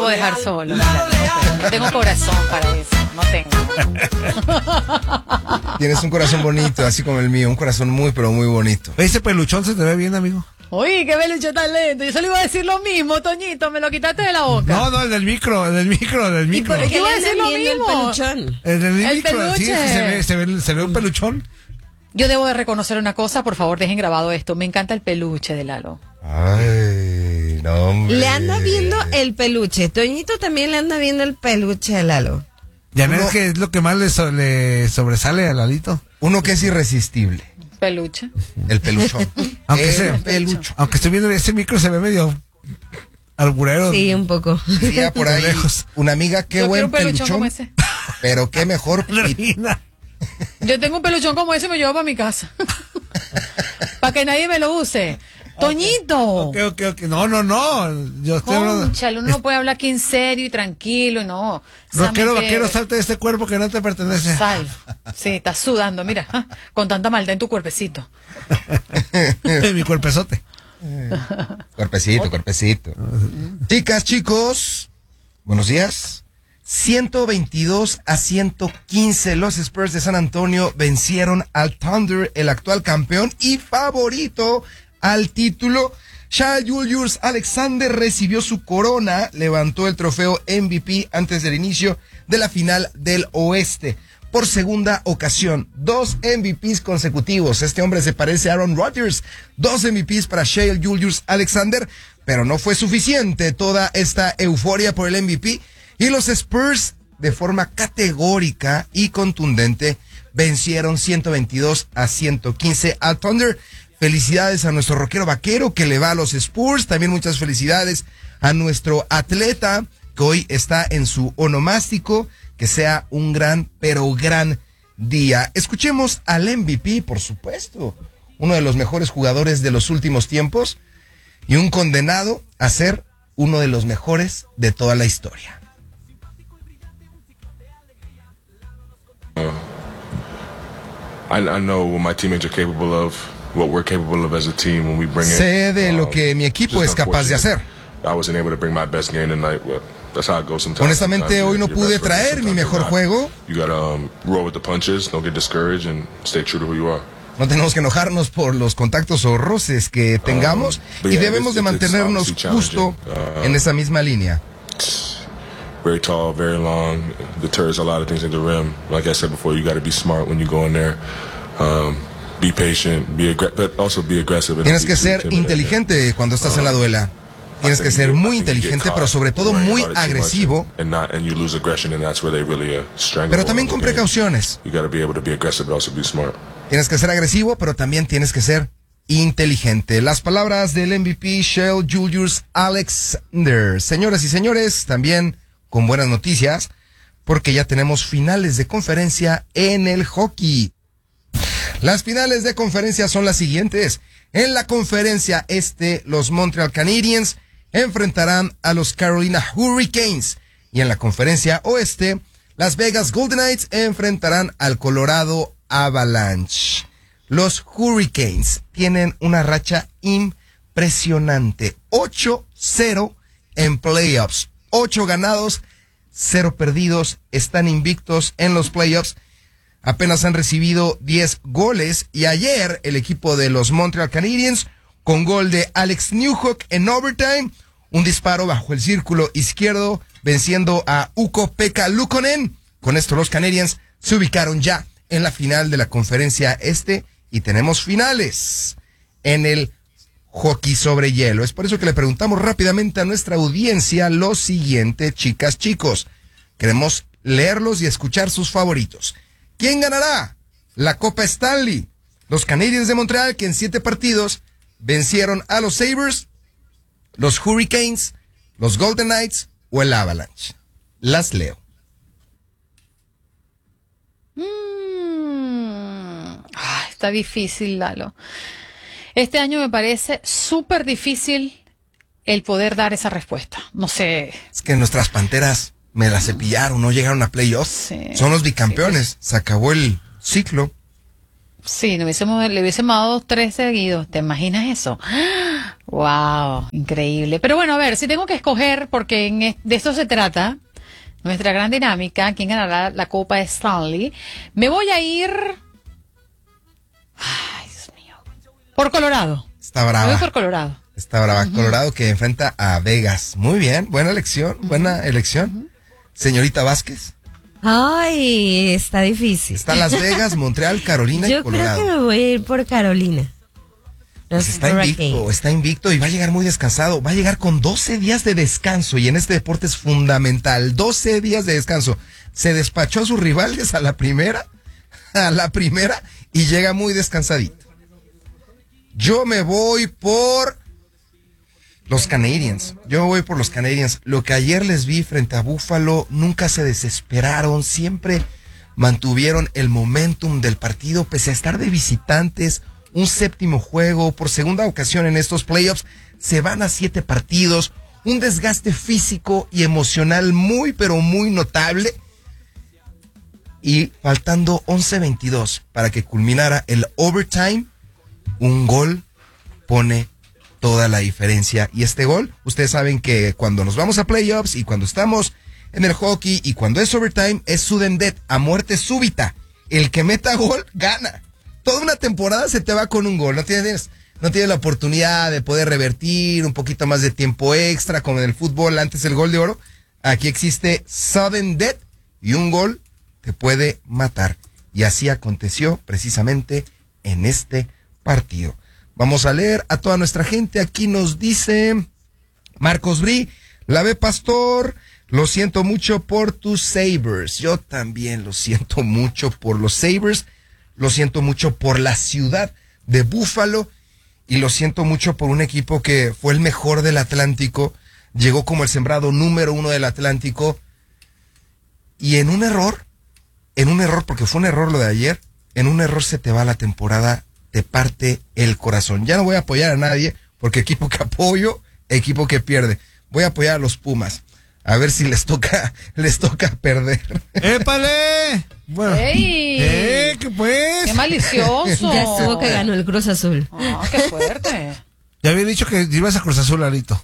debo dejar solo. No tengo corazón para eso. No tengo. Tienes un corazón bonito, así como el mío. Un corazón muy, pero muy bonito. Ese peluchón se te ve bien, amigo. Uy, qué peluche tan lento. Yo solo iba a decir lo mismo, Toñito. Me lo quitaste de la boca. No, el del micro. ¿Y por qué iba a decir lo mismo? El del El micro. peluche. Sí, se ve un peluchón. Yo debo de reconocer una cosa, por favor, dejen grabado esto. Me encanta el peluche de Lalo. Ay, no, hombre. Le anda viendo el peluche. Toñito también le anda viendo el peluche de Lalo. Ya ves que es lo que más le sobresale a Lalito. Uno que es irresistible. Peluche. El peluchón. Aunque estoy viendo ese micro, se ve medio alburero. Sí, un poco. Decía por ahí lejos. una amiga, qué Yo quiero buen un peluchón peluchón. como ese. Pero qué mejor. Regina. Yo tengo un peluchón como ese y me llevo para mi casa. Para que nadie me lo use. Toñito. Ok. No. Yo estoy hablando. Cónchale, uno no puede hablar aquí en serio y tranquilo, y no. Rockero, Sabe que- vaquero, salte de este cuerpo que no te pertenece. Sal. Sí, estás sudando, mira, con tanta maldad en tu cuerpecito. Mi cuerpezote. Cuerpecito. Chicas, chicos, buenos días. 122-115, los Spurs de San Antonio vencieron al Thunder, el actual campeón y favorito al título. Shai Gilgeous-Alexander recibió su corona, levantó el trofeo MVP antes del inicio de la final del Oeste. Por segunda ocasión, 2 MVPs consecutivos. Este hombre se parece a Aaron Rodgers. 2 MVPs para Shai Gilgeous-Alexander, pero no fue suficiente toda esta euforia por el MVP. Y los Spurs, de forma categórica y contundente, vencieron 122-115 al Thunder. Felicidades a nuestro rockero vaquero que le va a los Spurs. También muchas felicidades a nuestro atleta que hoy está en su onomástico. Que sea un gran, pero gran día. Escuchemos al MVP, por supuesto. Uno de los mejores jugadores de los últimos tiempos. Y un condenado a ser uno de los mejores de toda la historia. I know what my teammates are capable of, what we're capable of as a team when we bring it. Sé de lo que mi equipo es capaz de hacer. I wasn't able to bring my best game tonight, but that's how it goes sometimes. Honestamente, hoy no pude traer mi mejor juego. You gotta roll with the punches, don't get discouraged, and stay true to who you are. No tenemos que enojarnos por los contactos o roces que tengamos y debemos de mantenernos justo en esa misma línea. Very tall, very long, deters a lot of things at the rim. Like I said before, you got to be smart when you go in there. Be patient, but also be aggressive. Tienes que ser inteligente cuando estás en la duela. Tienes que ser muy inteligente, pero sobre todo muy agresivo. Pero también con precauciones. Tienes que ser agresivo, pero también tienes que ser inteligente. Las palabras del MVP Shai Gilgeous-Alexander. Señoras y señores, también con buenas noticias, porque ya tenemos finales de conferencia en el hockey. Las finales de conferencia son las siguientes. En la conferencia este, los Montreal Canadiens enfrentarán a los Carolina Hurricanes. Y en la conferencia oeste, las Vegas Golden Knights enfrentarán al Colorado Avalanche. Los Hurricanes tienen una racha impresionante. 8-0 en playoffs. 8 ganados, 0 perdidos. Están invictos en los playoffs. Apenas han recibido 10 goles. Y ayer el equipo de los Montreal Canadiens, con gol de Alex Newhook en overtime, un disparo bajo el círculo izquierdo, venciendo a Ukko-Pekka Luukkonen. Con esto los Canadiens se ubicaron ya en la final de la conferencia este. Y tenemos finales en el hockey sobre hielo. Es por eso que le preguntamos rápidamente a nuestra audiencia lo siguiente, chicas, chicos. Queremos leerlos y escuchar sus favoritos. ¿Quién ganará la Copa Stanley? Los Canadiens de Montreal, que en 7 partidos vencieron a los Sabres, los Hurricanes, los Golden Knights o el Avalanche. Las leo. Está difícil, Lalo. Este año me parece súper difícil el poder dar esa respuesta. No sé. Es que nuestras Panteras me la cepillaron, no llegaron a playoffs. Sí, son los bicampeones. Sí, se acabó el ciclo. Sí, le hubiésemos dado 3 seguidos. ¿Te imaginas eso? Wow, increíble. Pero bueno, a ver, si tengo que escoger, porque de esto se trata, nuestra gran dinámica, quién ganará la Copa Stanley, me voy a ir... Ay, Dios mío. Por Colorado. Está Me brava. voy por Colorado. Está brava. Colorado que enfrenta a Vegas. Muy bien, buena elección, buena elección. Señorita Vázquez. Ay, está difícil. Está Las Vegas, Montreal, Carolina y Yo creo Colorado. que me voy a ir por Carolina. Pues Los está invicto y va a llegar muy descansado. Va a llegar con 12 días de descanso y en este deporte es fundamental. 12 días de descanso. Se despachó a sus rivales a la primera y llega muy descansadito. Yo me voy por los Canadiens. Yo voy por los Canadiens. Lo que ayer les vi frente a Buffalo, nunca se desesperaron, siempre mantuvieron el momentum del partido, pese a estar de visitantes. Un séptimo juego, por segunda ocasión en estos playoffs, se van a 7 partidos, un desgaste físico y emocional muy, pero muy notable. Y faltando 11:22 para que culminara el overtime, un gol pone toda la diferencia. Y este gol, ustedes saben que cuando nos vamos a playoffs y cuando estamos en el hockey y cuando es overtime, es sudden death, a muerte súbita. El que meta gol, gana. Toda una temporada se te va con un gol. No tienes la oportunidad de poder revertir un poquito más de tiempo extra, como en el fútbol antes el gol de oro. Aquí existe sudden death y un gol te puede matar. Y así aconteció precisamente en este partido. Vamos a leer a toda nuestra gente. Aquí nos dice Marcos Bri, la B Pastor, lo siento mucho por tus Sabres. Yo también lo siento mucho por los Sabres. Lo siento mucho por la ciudad de Buffalo y lo siento mucho por un equipo que fue el mejor del Atlántico, llegó como el sembrado número 1 del Atlántico y en un error, porque fue un error lo de ayer, en un error se te va la temporada, te parte el corazón. Ya no voy a apoyar a nadie porque equipo que apoyo, equipo que pierde. Voy a apoyar a los Pumas. A ver si les toca perder. ¡Épale! Bueno. ¡Ey! ¿Qué pues? ¡Qué malicioso! Ya estuvo que ganó el Cruz Azul. Ah, ¡qué fuerte! Ya había dicho que ibas a Cruz Azul, Larito.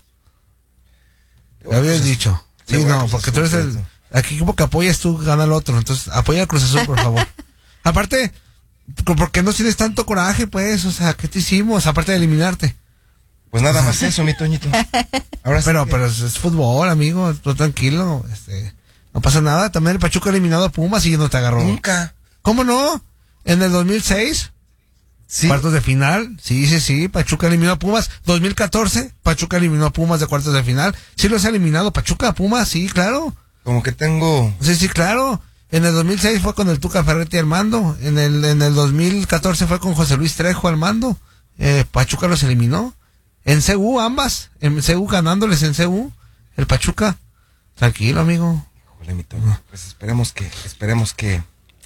Ya habías dicho. Sí, Le voy a no, Cruz porque Azul, tú eres el... cierto. Aquí equipo que apoyas tú, gana el otro. Entonces, apoya a Cruz Azul, por favor. Aparte, ¿por qué no tienes tanto coraje, pues? O sea, ¿qué te hicimos? Aparte de eliminarte. Pues nada más eso, mi Toñito. Ahora sí Pero que- es fútbol, amigo. Tú tranquilo. No pasa nada. También el Pachuca ha eliminado a Pumas y no te agarró. Nunca. ¿Cómo no? En el 2006, Sí. cuartos de final. Sí. Pachuca eliminó a Pumas. 2014, Pachuca eliminó a Pumas de cuartos de final. Sí los ha eliminado. Pachuca a Pumas, sí, claro. Como que tengo... Sí, claro. En el 2006 fue con el Tuca Ferretti al mando. En el 2014 fue con José Luis Trejo al mando. Pachuca los eliminó. En CU ambas. En CU ganándoles en CU. El Pachuca. Tranquilo, amigo. Híjole, mi Toño. Pues esperemos que Esperemos que...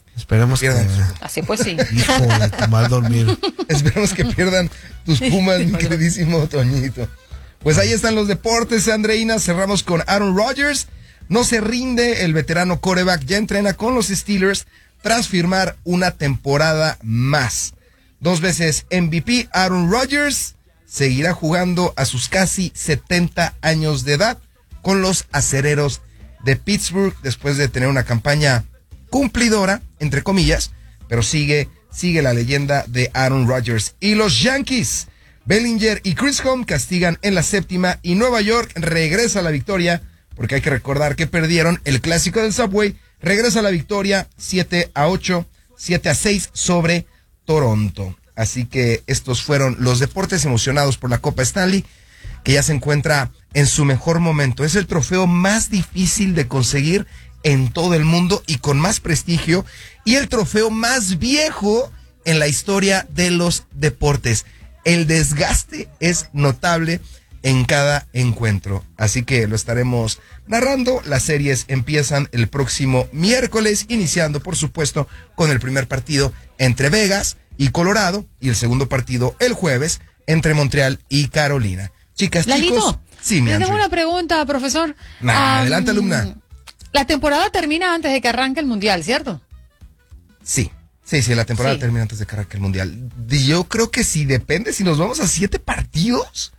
Así pues sí. Hijo de tu mal dormir. esperemos que pierdan tus Pumas, mi queridísimo Toñito. Pues ahí están los deportes, Andreina. Cerramos con Aaron Rodgers. No se rinde, el veterano quarterback ya entrena con los Steelers tras firmar una temporada más. 2 veces MVP, Aaron Rodgers seguirá jugando a sus casi 70 años de edad con los Acereros de Pittsburgh después de tener una campaña cumplidora, entre comillas, pero sigue la leyenda de Aaron Rodgers. Y los Yankees, Bellinger y Chris Home castigan en la 7ª y Nueva York regresa a la victoria, porque hay que recordar que perdieron el clásico del Subway, regresa a la victoria 7-8, 7-6 sobre Toronto. Así que estos fueron los deportes emocionados por la Copa Stanley, que ya se encuentra en su mejor momento. Es el trofeo más difícil de conseguir en todo el mundo y con más prestigio, y el trofeo más viejo en la historia de los deportes. El desgaste es notable en cada encuentro, así que lo estaremos narrando. Las series empiezan el próximo miércoles, iniciando por supuesto con el primer partido entre Vegas y Colorado, y el segundo partido el jueves entre Montreal y Carolina. Chicas, Lalito, chicos, sí, mi le tengo Andrew. una pregunta, profesor. Adelante, alumna. La temporada termina antes de que arranque el Mundial, ¿cierto? Sí, la temporada Sí. termina antes de que arranque el Mundial. Yo creo que sí, depende si nos vamos a 7 partidos.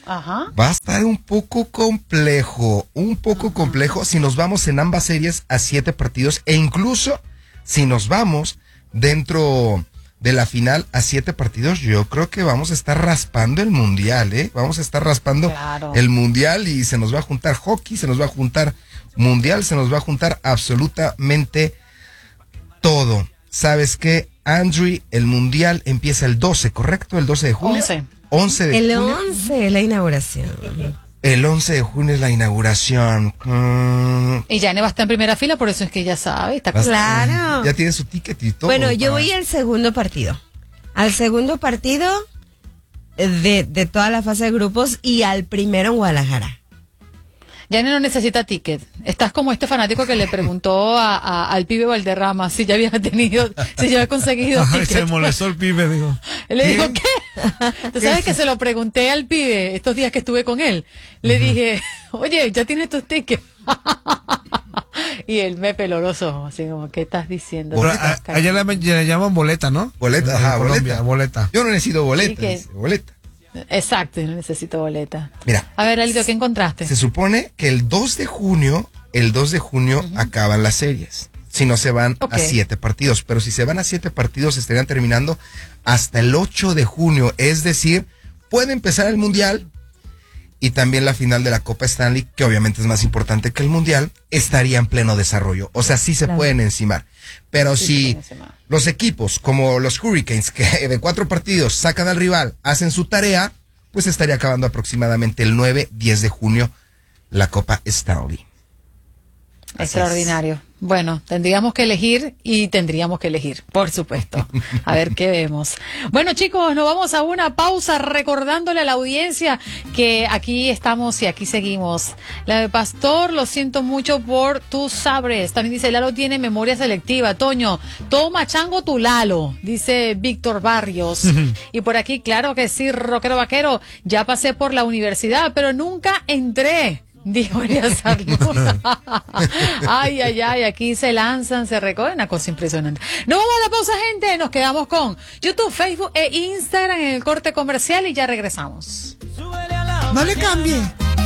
Ajá. Va a estar un poco complejo si nos vamos en ambas series a 7 partidos e incluso si nos vamos dentro de la final a 7 partidos, yo creo que vamos a estar raspando el mundial, ¿eh? Vamos a estar raspando Claro. el mundial y se nos va a juntar hockey, se nos va a juntar mundial, se nos va a juntar absolutamente todo. ¿Sabes qué, Andrew? El mundial empieza el 12, ¿correcto? El 12 de junio. 11 de El junio. 11, la inauguración. El 11 de junio es la inauguración. Y Jane va a estar en primera fila, por eso es que ya sabe. Está Claro. Ya tiene su ticket y todo. Bueno, yo para- voy al segundo partido. Al segundo partido de toda la fase de grupos y al primero en Guadalajara. Jane no necesita ticket. Estás como este fanático que le preguntó al pibe Valderrama si ya había tenido, si ya había conseguido Ay, ticket. se molestó el pibe, digo. Él le dijo, ¿qué? Tú sabes que se lo pregunté al pibe estos días que estuve con él. Le dije, oye, ¿ya tienes tus tickets? Y él me peló los ojos, así como, ¿qué estás diciendo? Pero ¿Qué estás allá le llaman boleta, ¿no? Boleta, En ajá, Colombia, boleta. Yo no necesito boleta, Sí, que- dice, boleta. Exacto, y no necesito boleta. Mira. A ver, Alito, ¿qué encontraste? Se supone que el 2 de junio acaban las series. Si no se van Ok. a 7 partidos. Pero si se van a 7 partidos, estarían terminando hasta el 8 de junio. Es decir, puede empezar el mundial y también la final de la Copa Stanley, que obviamente es más importante que el mundial, estaría en pleno desarrollo. O sea, sí se Claro. pueden encimar. Pero Sí, se si pueden encimar. los equipos como los Hurricanes, que de 4 partidos sacan al rival, hacen su tarea, pues estaría acabando aproximadamente el 9-10 de junio la Copa Stanley. Extraordinario. Bueno, tendríamos que elegir y tendríamos que elegir, por supuesto. A ver qué vemos. Bueno, chicos, nos vamos a una pausa recordándole a la audiencia que aquí estamos y aquí seguimos. La de Pastor, lo siento mucho por tus sabres. También dice, Lalo tiene memoria selectiva. Toño, toma chango tu Lalo, dice Víctor Barrios. Y por aquí, claro que sí, rockero vaquero, ya pasé por la universidad, pero nunca entré. Dijo Eliazar Luna. Ay, ay, ay, aquí se lanzan, se recogen, una cosa impresionante. Nos vamos a la pausa, gente, nos quedamos con YouTube, Facebook e Instagram en el corte comercial y ya regresamos. No le cambie.